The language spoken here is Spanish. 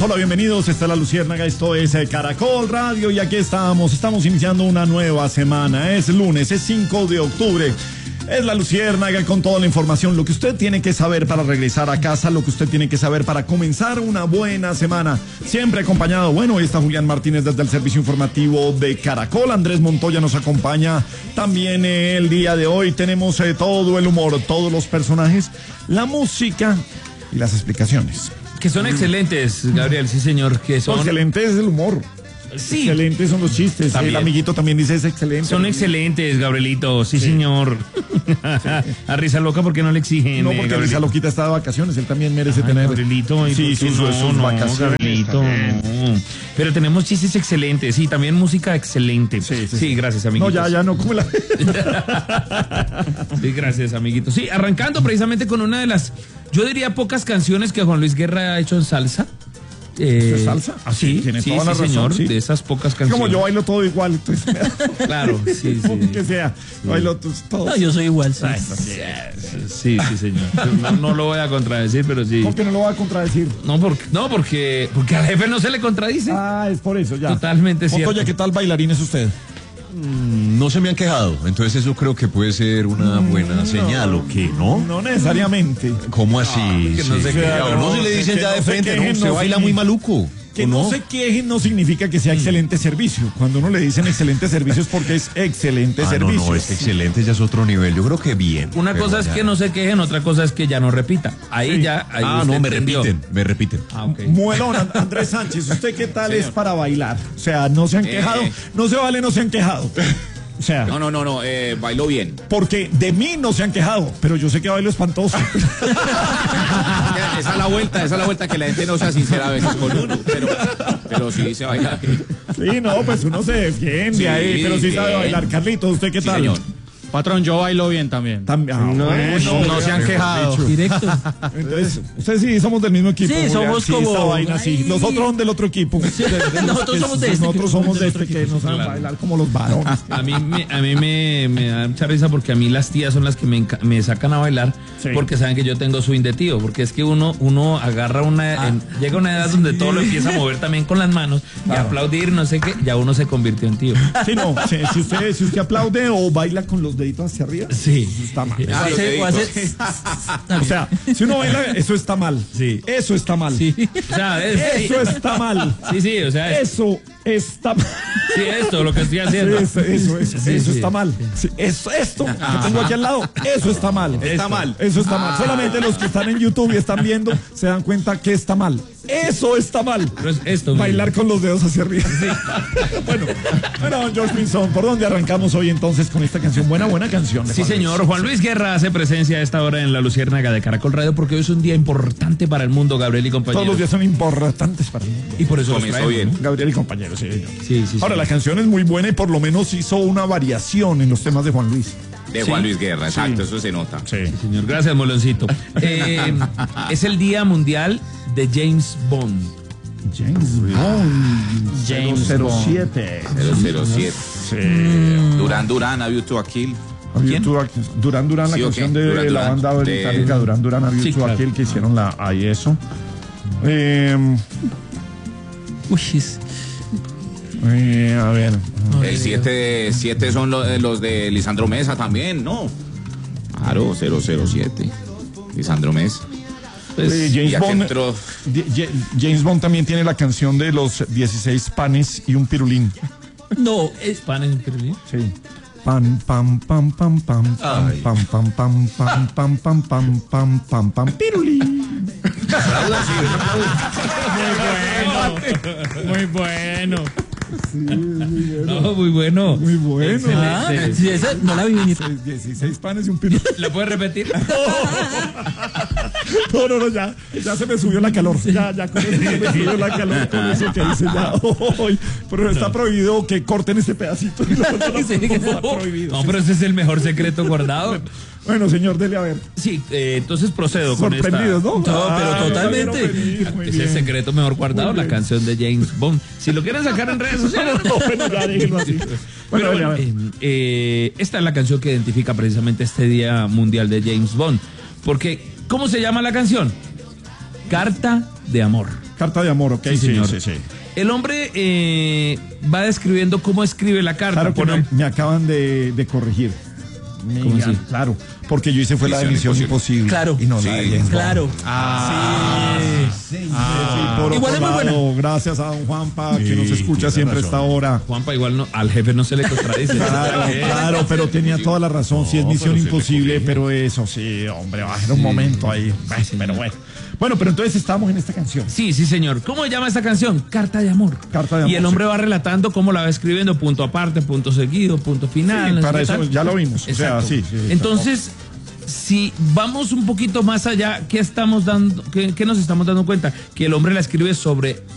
Hola, bienvenidos. Esta es La Luciérnaga, esto es Caracol Radio y aquí estamos iniciando una nueva semana. Es lunes, es 5 de octubre. Es La Luciérnaga con toda la información, lo que usted tiene que saber para regresar a casa, lo que usted tiene que saber para comenzar una buena semana. Siempre acompañado, bueno, hoy está Julián Martínez desde el servicio informativo de Caracol. Andrés Montoya nos acompaña también el día de hoy. Tenemos todo el humor, todos los personajes, la música y las explicaciones. Que son excelentes, Gabriel, sí señor, que son... Excelente es el humor. Sí. Excelentes son los chistes. También. El amiguito también dice es excelente. Son excelentes, Gabrielito, sí. señor. Sí. A risa loca porque no le exigen. No, porque Gabrielito. Risa loquita está de vacaciones, él también merece tener. Gabrielito, sí, sus vacaciones. Gabrielito, no. Pero tenemos chistes excelentes y también música excelente. Sí, gracias, amiguito. No, ya no, como la... Sí, gracias, amiguito. Sí, arrancando precisamente con una de las, yo diría, pocas canciones que Juan Luis Guerra ha hecho en salsa. ¿De salsa? Sí, tiene toda la razón, señor, sí. De esas pocas canciones. Como yo bailo todo igual, entonces. Claro, sí. Que sea, bailo todo. No, yo soy igual, sí. Sí, señor. No lo voy a contradecir, pero sí. ¿Por qué no lo voy a contradecir? Porque al jefe no se le contradice. Ah, es por eso, ya. Totalmente cierto. Montoya, ¿qué tal bailarín es usted? No se me han quejado, entonces eso creo que puede ser una buena señal, ¿o qué? ¿No? No necesariamente. ¿Cómo así? Que no se quejen. No se le dicen ya de frente, no, se baila muy maluco. Que no se quejen no significa que sea excelente servicio. Cuando uno le dicen excelente servicio es porque es excelente servicio. No, es excelente, ya es otro nivel. Yo creo que bien. Una cosa es que no se quejen, otra cosa es que ya no repita. Ahí ya. Ahí no, me repiten. Okay. Muelón, Andrés Sánchez, ¿usted qué tal es para bailar? O sea, no se han quejado, no se vale, no se han quejado. O sea, no, bailó bien. Porque de mí no se han quejado, pero yo sé que bailo espantoso. Esa es la vuelta que la gente no sea sincera a veces con uno, pero sí se baila bien. Sí, no, pues uno se defiende ahí, pero sí sabe bailar. Carlitos, ¿usted qué tal? Señor. Patrón, yo bailo bien también. No se han quejado. Directo. Entonces, ustedes sí somos del mismo equipo. Sí, somos sí, como... Esta vaina, sí. Los otros son del otro equipo. Sí, nosotros somos de este. Nosotros somos de este que no saben bailar como los varones. A mí me da mucha risa porque a mí las tías son las que me sacan a bailar porque saben que yo tengo swing de tío. Porque es que uno agarra llega a una edad donde todo lo empieza a mover también con las manos y aplaudir, no sé qué, ya uno se convirtió en tío. Sí, no. Si usted aplaude o baila con los deditos hacia arriba, sí, eso está mal. O sea, si uno baila, eso está mal. Sí. Eso está mal. Sí. O sea, eso está mal. Sí, o sea. Eso está mal. Sí, esto, lo que estoy haciendo. Eso está mal. Sí, esto que tengo aquí al lado, eso está mal. Eso está mal. Solamente los que están en YouTube y están viendo se dan cuenta que está mal. Eso está mal. Pero es esto. Bailar con los dedos hacia arriba. Sí. bueno, George Pinzón, ¿por dónde arrancamos hoy entonces con esta canción? Buena canción. Sí, señor. Juan Luis Guerra hace presencia a esta hora en La Luciérnaga de Caracol Radio porque hoy es un día importante para el mundo, Gabriel y compañeros. Todos los días son importantes para el mundo. Y por eso comenzó bien. Gabriel y compañeros, sí. Sí. Ahora, la canción es muy buena y por lo menos hizo una variación en los temas de Juan Luis. De Juan Luis Guerra, exacto, eso se nota. Sí, señor. Gracias, Moloncito. Es el Día Mundial de James Bond. James 007. 007. Sí. Duran, A View to a Kill. Duran, la sí, canción okay. de la banda británica Duran, A View to a Kill, que hicieron eso. A ver. El 7 son los de Lisandro Mesa también, ¿no? Claro, 007. Lisandro Mesa. James Bond también tiene la canción de los 16 panes y un pirulín. No, es panes y un pirulín. Sí. Pam pam pam pam pam pam pam pam pam pam pam pam pam pam pam pirulín. Muy bueno. Sí, muy bueno. No, muy bueno. Muy bueno. Sí, esa no la vi venir. 16 panes y un pirulín. ¿La puedes repetir? No, ya se me subió la calor. Ya con eso se me subió la calor con eso que dice ya. Pero está prohibido que corten este pedacito. Está prohibido. No, pero ese es el mejor secreto guardado. Bueno, señor, dele a ver. Sí, entonces procedo con esta. Sorprendidos, ¿no? No, pero totalmente. Es el secreto mejor guardado, la canción de James Bond. Si lo quieren sacar en redes sociales. Bueno, ya déjenlo así. Bueno, esta es la canción que identifica precisamente este Día Mundial de James Bond. Porque, ¿cómo se llama la canción? Carta de amor. Carta de amor, ok, Sí, señor. sí. El hombre va describiendo cómo escribe la carta. Claro que me acaban de corregir. ¿Cómo así? Claro, porque yo hice fue la de Misión Imposible. Claro. Y no la de James Bond. Claro. Sí, por Igual otro es muy buena. lado, gracias a don Juanpa, que nos Sí, escucha tiene siempre a razón. esta hora. Juanpa, igual no, al jefe no se le contradice. Claro, pero tenía toda la razón. Sí, es No, Misión pero se le Imposible, corrige. pero eso sí, hombre, va a ser un momento ahí. Ay, pero bueno. Bueno, pero entonces estamos en esta canción. Sí, señor. ¿Cómo se llama esta canción? Carta de amor. Carta de amor, Y el hombre va relatando cómo la va escribiendo, punto aparte, punto seguido, punto final. Sí, no sé para qué eso tal. ya lo vimos. O sea, Exacto. sí. Entonces, si vamos un poquito más allá, ¿qué estamos dando? ¿Qué nos estamos dando cuenta? Que el hombre la escribe sobre